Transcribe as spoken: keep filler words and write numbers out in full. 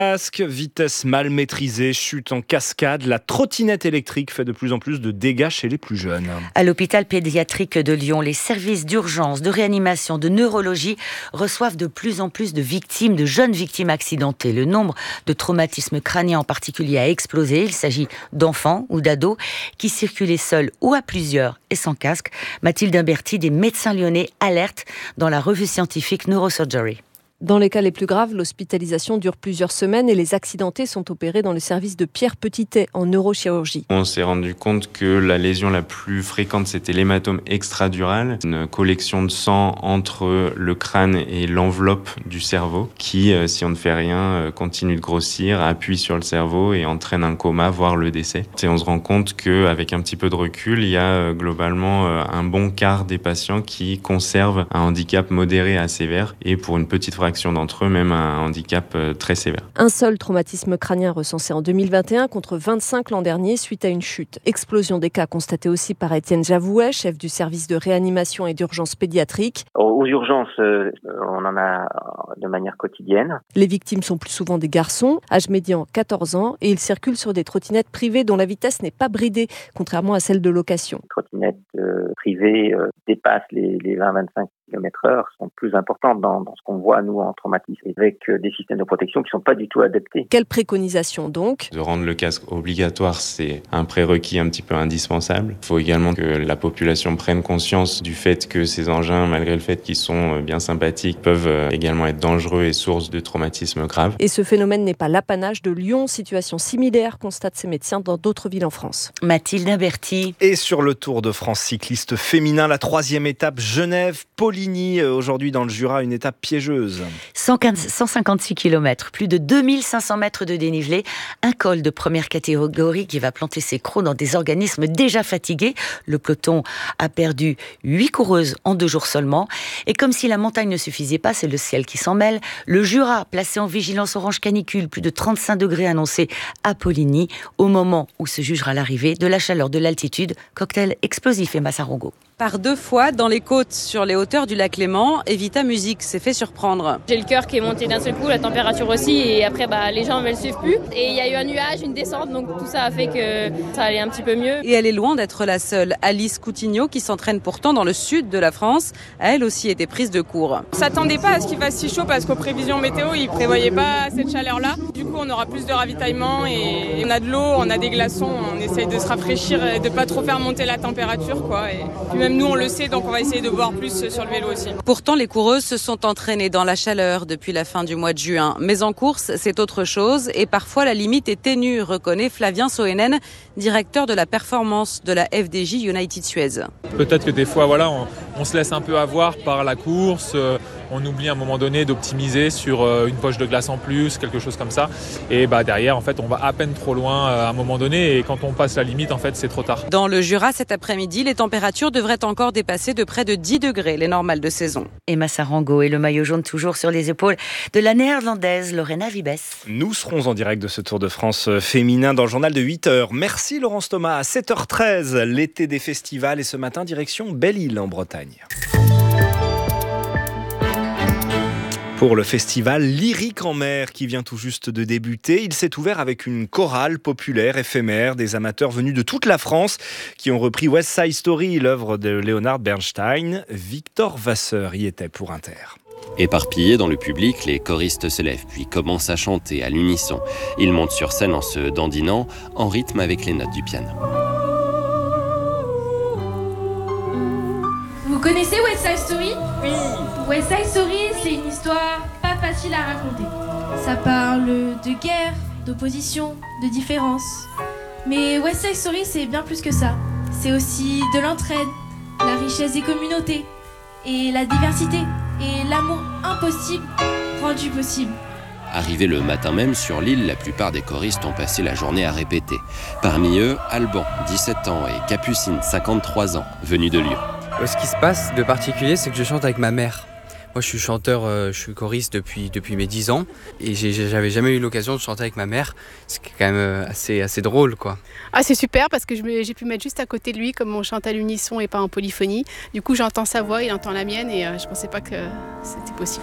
Casque, vitesse mal maîtrisée, chute en cascade, la trottinette électrique fait de plus en plus de dégâts chez les plus jeunes. À l'hôpital pédiatrique de Lyon, les services d'urgence, de réanimation, de neurologie reçoivent de plus en plus de victimes, de jeunes victimes accidentées. Le nombre de traumatismes crâniens en particulier a explosé. Il s'agit d'enfants ou d'ados qui circulaient seuls ou à plusieurs et sans casque. Mathilde Imberti, des médecins lyonnais, alerte dans la revue scientifique Neurosurgery. Dans les cas les plus graves, l'hospitalisation dure plusieurs semaines et les accidentés sont opérés dans le service de Pierre Petitet en neurochirurgie. On s'est rendu compte que la lésion la plus fréquente, c'était l'hématome extradural, une collection de sang entre le crâne et l'enveloppe du cerveau qui, si on ne fait rien, continue de grossir, appuie sur le cerveau et entraîne un coma, voire le décès. Et on se rend compte qu'avec un petit peu de recul, il y a globalement un bon quart des patients qui conservent un handicap modéré à sévère et pour une petite fraction d'entre eux, même un handicap très sévère. Un seul traumatisme crânien recensé en deux mille vingt et un contre vingt-cinq l'an dernier suite à une chute. Explosion des cas constatée aussi par Étienne Javouet, chef du service de réanimation et d'urgence pédiatrique. Aux urgences, on en a de manière quotidienne. Les victimes sont plus souvent des garçons, âge médian quatorze ans, et ils circulent sur des trottinettes privées dont la vitesse n'est pas bridée, contrairement à celle de location. Les trottinettes euh, privées euh, dépassent les, les vingt à vingt-cinq kilomètres heure, sont plus importantes dans, dans ce qu'on voit, nous, en traumatisme, avec euh, des systèmes de protection qui ne sont pas du tout adaptés. Quelle préconisation donc ? De rendre le casque obligatoire, c'est un prérequis un petit peu indispensable. Il faut également que la population prenne conscience du fait que ces engins, malgré le fait qu'ils sont bien sympathiques, peuvent également être dangereux et source de traumatismes graves. Et ce phénomène n'est pas l'apanage de Lyon. Situation similaire, constatent ces médecins dans d'autres villes en France. Mathilde Imberti. Et sur le Tour de France cycliste féminin, la troisième étape, Genève-Poligny. Aujourd'hui dans le Jura, une étape piégeuse. cent cinquante-six kilomètres, plus de deux mille cinq cents mètres de dénivelé. Un col de première catégorie qui va planter ses crocs dans des organismes déjà fatigués. Le peloton a perdu huit coureuses en deux jours seulement. Et comme si la montagne ne suffisait pas, c'est le ciel qui s'en mêle. Le Jura, placé en vigilance orange canicule, plus de trente-cinq degrés annoncés à Poligny, au moment où se jugera l'arrivée de la chaleur de l'altitude. Cocktail explosif et Massarongo. Par deux fois, dans les côtes, sur les hauteurs du lac Léman, Evita Musique s'est fait surprendre. J'ai le cœur qui est monté d'un seul coup, la température aussi, et après bah, les jambes elles suivent plus. Et il y a eu un nuage, une descente, donc tout ça a fait que ça allait un petit peu mieux. Et elle est loin d'être la seule. Alice Coutinho, qui s'entraîne pourtant dans le sud de la France, a elle aussi été prise de court. On s'attendait pas à ce qu'il fasse si chaud parce qu'aux prévisions météo, ils prévoyaient pas cette chaleur-là. Du coup, on aura plus de ravitaillement et on a de l'eau, on a des glaçons, on essaye de se rafraîchir et de pas trop faire monter la température, quoi. Et puis même nous, on le sait, donc on va essayer de boire plus sur le vélo aussi. Pourtant, les coureuses se sont entraînées dans la chaleur depuis la fin du mois de juin. Mais en course, c'est autre chose et parfois la limite est ténue, reconnaît Flavien Soenen, directeur de la performance de la F D J United Suez. Peut-être que des fois, voilà, on, on se laisse un peu avoir par la course, euh, on oublie à un moment donné d'optimiser sur euh, une poche de glace en plus, quelque chose comme ça. Et bah derrière, en fait, on va à peine trop loin euh, à un moment donné et quand on passe la limite, en fait, c'est trop tard. Dans le Jura, cet après-midi, les températures devraient encore dépasser de près de dix degrés les normales de saison. Emma Sarango et le maillot jaune toujours sur les épaules de la néerlandaise Lorena Vibes. Nous serons en direct de ce Tour de France féminin dans le journal de huit heures. Merci Laurence Thomas. À sept heures treize, l'été des festivals et ce matin, direction Belle-Île en Bretagne. Pour le festival Lyrique en mer qui vient tout juste de débuter, il s'est ouvert avec une chorale populaire éphémère, des amateurs venus de toute la France qui ont repris West Side Story, l'œuvre de Leonard Bernstein. Victor Vasseur y était pour Inter. Éparpillés dans le public, les choristes se lèvent puis commencent à chanter à l'unisson. Ils montent sur scène en se dandinant, en rythme avec les notes du piano. Vous connaissez West Side Story ? Oui. West Side Story, c'est une histoire pas facile à raconter. Ça parle de guerre, d'opposition, de différence. Mais West Side Story, c'est bien plus que ça. C'est aussi de l'entraide, la richesse des communautés, et la diversité, et l'amour impossible rendu possible. Arrivés le matin même sur l'île, la plupart des choristes ont passé la journée à répéter. Parmi eux, Alban, dix-sept ans, et Capucine, cinquante-trois ans, venus de Lyon. Ce qui se passe de particulier, c'est que je chante avec ma mère. Moi, je suis chanteur, euh, je suis choriste depuis, depuis mes dix ans et j'ai, j'avais jamais eu l'occasion de chanter avec ma mère. C'est quand même assez, assez drôle, quoi. Ah, c'est super parce que je me, j'ai pu mettre juste à côté de lui comme on chante à l'unisson et pas en polyphonie. Du coup, j'entends sa voix, il entend la mienne et euh, je pensais pas que c'était possible.